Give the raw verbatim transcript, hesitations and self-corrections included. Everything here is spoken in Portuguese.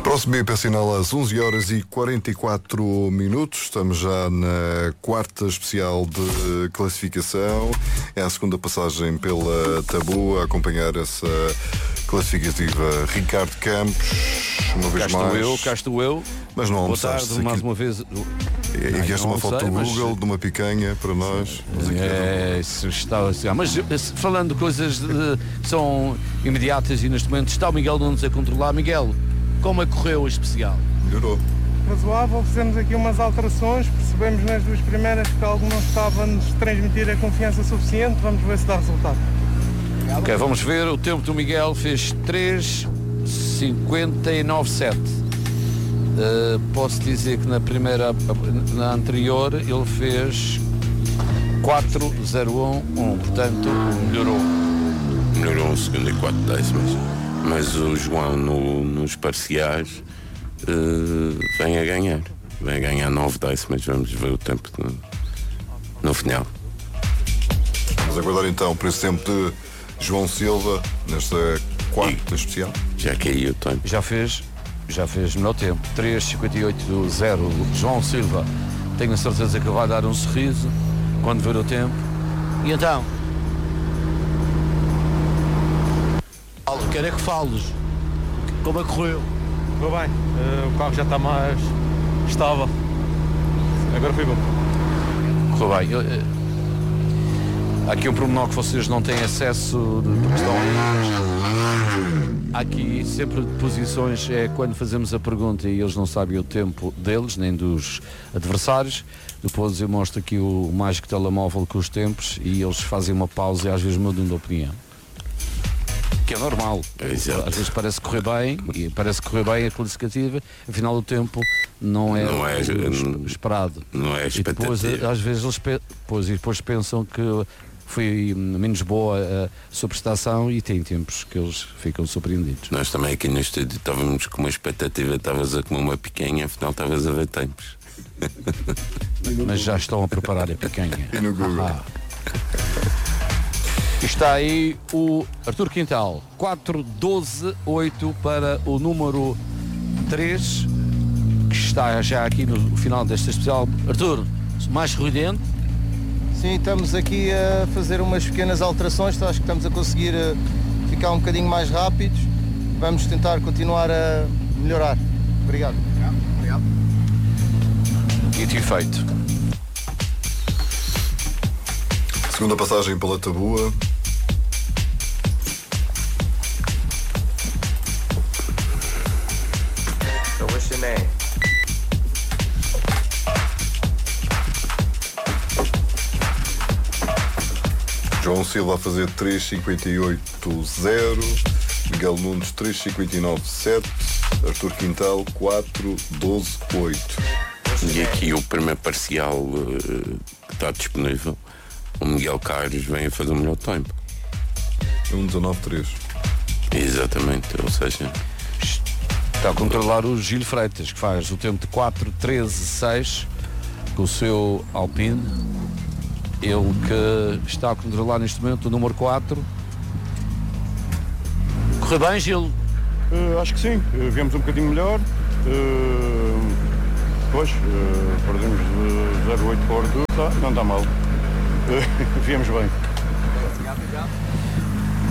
Próximo B P Sinal às onze horas e quarenta e quatro minutos. Estamos já na quarta especial de classificação. É a segunda passagem pela Tabu a acompanhar essa classificativa. Ricardo Campos, uma vez cá mais. Estou eu, cá estou eu. Mas não Boa almoçaste. tarde, mais uma vez. E aqui esta uma foto sei, do mas... Google de uma picanha para nós. É, isso está assim. Mas falando de coisas de, que são imediatas e neste momento está o Miguel Nunes a controlar. Miguel, como é que correu o especial? Melhorou. Razoável, fizemos aqui umas alterações, percebemos nas duas primeiras que algo não estava a nos transmitir a confiança suficiente, vamos ver se dá resultado. Ok, vamos ver, o tempo do Miguel fez três cinquenta e nove sete. Uh, posso dizer que na primeira, na anterior, ele fez quatro zero um um, portanto melhorou. Melhorou um segundo e quatro décimas. Mas o João no, nos parciais uh, vem a ganhar. Vem a ganhar nove décimas. Vamos ver o tempo no, no final. Vamos aguardar então por esse tempo de João Silva nesta quarta e especial. Já caiu o tempo. Já fez, já fez melhor tempo. três cinquenta e oito zero. João Silva. Tenho a certeza que vai dar um sorriso quando ver o tempo. E então? Quero é que fales. Como é que correu? Correu bem, uh, o carro já está mais estável. Agora foi bom. Correu bem. Eu, eu, há aqui um pormenor que vocês não têm acesso de, de questão. Há aqui sempre posições, é quando fazemos a pergunta e eles não sabem o tempo deles, nem dos adversários. Depois eu mostro aqui o mágico telemóvel com os tempos e eles fazem uma pausa e às vezes mudam de opinião. Que é normal. Exato. Às vezes parece correr bem e parece correr bem a classificativa, afinal o tempo não é, não é o esperado. Não é e depois, às vezes eles pe- depois, e depois pensam que foi menos boa a sua prestação e tem tempos que eles ficam surpreendidos. Nós também aqui no estúdio estávamos com uma expectativa, estavas a comer uma picanha, afinal estavas a ver tempos. Mas já estão a preparar a picanha. E no Google. Ah. Está aí o Artur Quintal, quatro doze oito para o número três, que está já aqui no final desta especial. Artur, mais ruidente? Sim, estamos aqui a fazer umas pequenas alterações, acho que estamos a conseguir ficar um bocadinho mais rápidos. Vamos tentar continuar a melhorar. Obrigado. Obrigado. Dito e feito. Segunda passagem pela Tabua. So what's your name? João Silva a fazer três cinquenta e oito zero. Miguel Nunes três cinquenta e nove sete. Artur Quintal quatro doze oito. E aqui o primeiro parcial uh, que está disponível, o Miguel Caires vem a fazer o melhor tempo. um dezanove três. Exatamente, ou seja... Está a controlar o Gil Freitas, que faz o tempo de quatro treze seis com o seu Alpine. Ele que está a controlar neste momento o número quatro. Correu bem, Gil? Uh, acho que sim, uh, viemos um bocadinho melhor. Uh, depois, uh, perdemos de zero oito para o Artur, tá, não está mal. Uh, viemos bem.